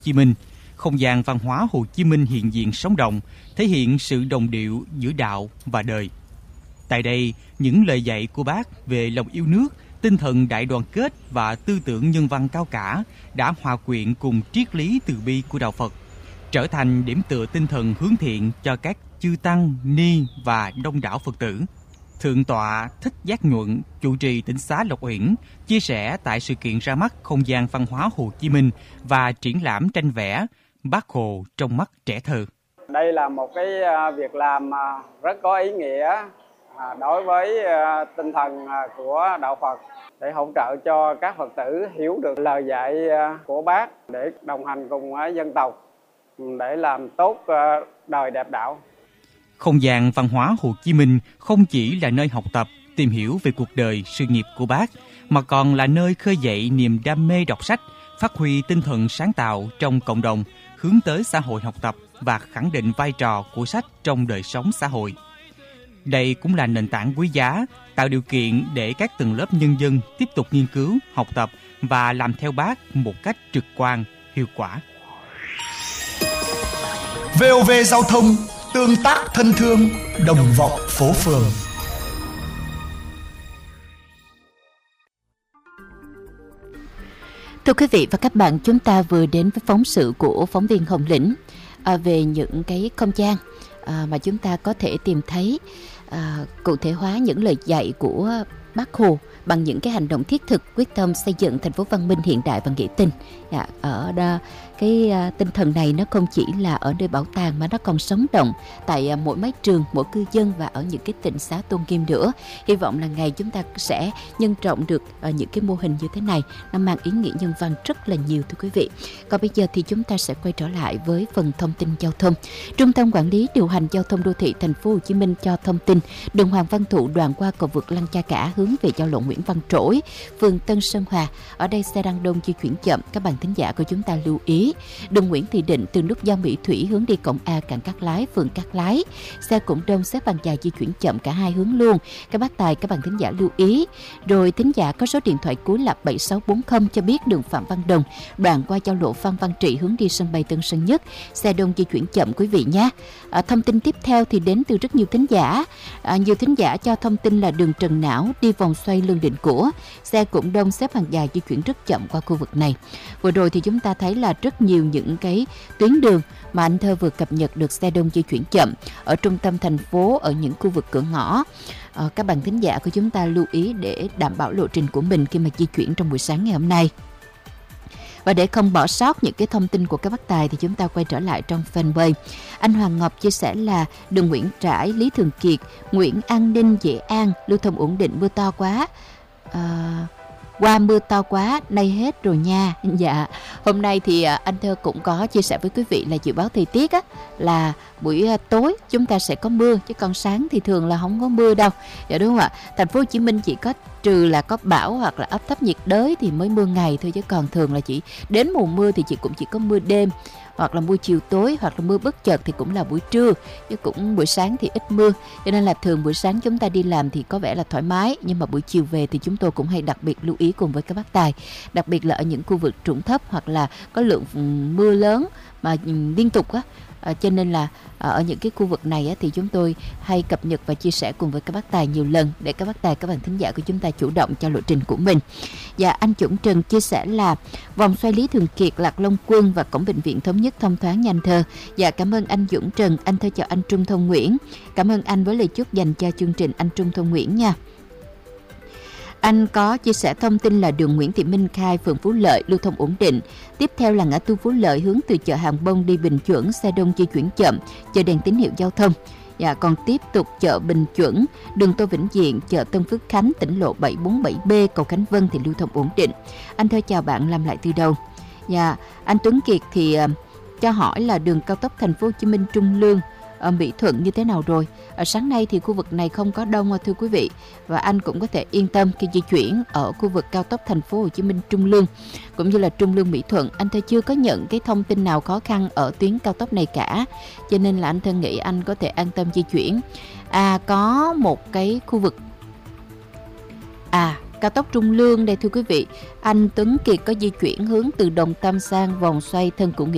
Chí Minh. Không gian văn hóa Hồ Chí Minh hiện diện sống động, thể hiện sự đồng điệu giữa đạo và đời. Tại đây, những lời dạy của Bác về lòng yêu nước, tinh thần đại đoàn kết và tư tưởng nhân văn cao cả đã hòa quyện cùng triết lý từ bi của đạo Phật, trở thành điểm tựa tinh thần hướng thiện cho các chư tăng, ni và đông đảo Phật tử. Thượng tọa Thích Giác Nhuận, chủ trì tỉnh xá Lộc Uyển, chia sẻ tại sự kiện ra mắt không gian văn hóa Hồ Chí Minh và triển lãm tranh vẽ Bác Hồ trong mắt trẻ thơ. Đây là một cái việc làm rất có ý nghĩa đối với tinh thần của đạo Phật, để hỗ trợ cho các Phật tử hiểu được lời dạy của Bác, để đồng hành cùng dân tộc để làm tốt đời đẹp đạo. Không gian văn hóa Hồ Chí Minh không chỉ là nơi học tập, tìm hiểu về cuộc đời, sự nghiệp của Bác, mà còn là nơi khơi dậy niềm đam mê đọc sách, phát huy tinh thần sáng tạo trong cộng đồng, hướng tới xã hội học tập và khẳng định vai trò của sách trong đời sống xã hội. Đây cũng là nền tảng quý giá, tạo điều kiện để các tầng lớp nhân dân tiếp tục nghiên cứu, học tập và làm theo Bác một cách trực quan, hiệu quả. VOV Giao thông, tương tác thân thương, đồng vọng phố phường. Thưa quý vị và các bạn, chúng ta vừa đến với phóng sự của phóng viên Hồng Lĩnh về những cái không gian mà chúng ta có thể tìm thấy cụ thể hóa những lời dạy của Bác Hồ bằng những cái hành động thiết thực, quyết tâm xây dựng thành phố văn minh hiện đại và nghĩa tình. Ở đó, cái tinh thần này nó không chỉ là ở nơi bảo tàng mà nó còn sống động tại mỗi mái trường, mỗi cư dân và ở những cái tỉnh xá tôn nghiêm nữa. Hy vọng là ngày chúng ta sẽ nhân trọng được những cái mô hình như thế này, nó mang ý nghĩa nhân văn rất là nhiều, thưa quý vị. Còn bây giờ thì chúng ta sẽ quay trở lại với phần thông tin giao thông. Trung tâm Quản lý điều hành giao thông đô thị thành phố Hồ Chí Minh cho thông tin đường Hoàng Văn Thụ đoạn qua cầu vượt Lăng Cha Cả hướng về giao lộ Nguyễn Văn Trỗi, phường Tân Sơn Hòa. Ở đây xe đang đông di chuyển chậm, các bạn thính giả của chúng ta lưu ý. Đường Nguyễn Thị Định từ nút giao Mỹ Thủy hướng đi cổng A cảng Cát Lái, phường Cát Lái, xe cũng đông, xếp hàng dài di chuyển chậm cả hai hướng luôn. Các bác tài, các bạn thính giả lưu ý. Rồi thính giả có số điện thoại cuối là 7640 cho biết đường Phạm Văn Đồng đoạn qua giao lộ Phan Văn Trị hướng đi sân bay Tân Sơn Nhất, xe đông di chuyển chậm quý vị nhé. Thông tin tiếp theo thì đến từ rất nhiều thính giả. Nhiều thính giả cho thông tin là đường Trần Não đi vòng xoay Lương Định Của, xe cũng đông, xếp hàng dài di chuyển rất chậm qua khu vực này. Vừa rồi thì chúng ta thấy là rất nhiều những cái tuyến đường mà anh Thơ vừa cập nhật được xe đông di chuyển chậm ở trung tâm thành phố, ở những khu vực cửa ngõ. Các bạn thính giả của chúng ta lưu ý để đảm bảo lộ trình của mình khi mà di chuyển trong buổi sáng ngày hôm nay. Và để không bỏ sót những cái thông tin của các bác tài thì chúng ta quay trở lại trong fanpage. Anh Hoàng Ngọc chia sẻ là đường Nguyễn Trãi, Lý Thường Kiệt, Nguyễn An Ninh, Dễ An lưu thông ổn định, mưa to quá. Qua mưa to quá, nay hết rồi nha. Dạ, hôm nay thì anh Thơ cũng có chia sẻ với quý vị là dự báo thời tiết á, là buổi tối chúng ta sẽ có mưa, chứ còn sáng thì thường là không có mưa đâu. Dạ đúng không ạ? Thành phố Hồ Chí Minh chỉ có trừ là có bão hoặc là áp thấp nhiệt đới thì mới mưa ngày thôi, chứ còn thường là chỉ đến mùa mưa thì cũng chỉ có mưa đêm, hoặc là mưa chiều tối, hoặc là mưa bất chợt thì cũng là buổi trưa, chứ cũng buổi sáng thì ít mưa. Cho nên là thường buổi sáng chúng ta đi làm thì có vẻ là thoải mái, nhưng mà buổi chiều về thì chúng tôi cũng hay đặc biệt lưu ý cùng với các bác tài, đặc biệt là ở những khu vực trũng thấp hoặc là có lượng mưa lớn mà liên tục á. Cho nên là ở những cái khu vực này á, thì chúng tôi hay cập nhật và chia sẻ cùng với các bác tài nhiều lần để các bác tài, các bạn thính giả của chúng ta chủ động cho lộ trình của mình. Và anh Chuẩn Trần chia sẻ là vòng xoay Lý Thường Kiệt, Lạc Long Quân và cổng bệnh viện Thống Nhất thông thoáng nhanh Thơ. Dạ cảm ơn anh Dũng Trần. Anh Thơ chào anh Trung Thông Nguyễn. Cảm ơn anh với lời chúc dành cho chương trình anh Trung Thông Nguyễn nha. Anh có chia sẻ thông tin là đường Nguyễn Thị Minh Khai, phường Phú Lợi lưu thông ổn định. Tiếp theo là ngã tư Phú Lợi hướng từ chợ Hàng Bông đi Bình Chuẩn, xe đông di chuyển chậm, chờ đèn tín hiệu giao thông. Dạ, còn tiếp tục chợ Bình Chuẩn, đường Tô Vĩnh Diện, chợ Tân Phước Khánh, tỉnh lộ 747B, cầu Khánh Vân thì lưu thông ổn định. Anh Thơ chào bạn, làm lại từ đầu. Dạ, anh Tuấn Kiệt thì cho hỏi là đường cao tốc Thành phố Hồ Chí Minh Trung Lương Mỹ Thuận như thế nào rồi. Sáng nay thì khu vực này không có đông thưa quý vị, và anh cũng có thể yên tâm khi di chuyển ở khu vực cao tốc Thành phố Hồ Chí Minh Trung Lương cũng như là Trung Lương Mỹ Thuận. Anh Thơ chưa có nhận cái thông tin nào khó khăn ở tuyến cao tốc này cả, cho nên là anh Thơ nghĩ anh có thể an tâm di chuyển. Có một cái khu vực cao tốc Trung Lương đây thưa quý vị, anh Tuấn Kiệt có di chuyển hướng từ Đồng Tâm sang vòng xoay Thân Cửu Nghĩa